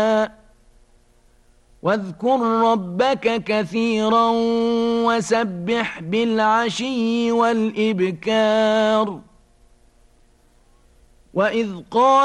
واذكر ربك كثيرا وسبح بالعشي والإبكار وإذ قال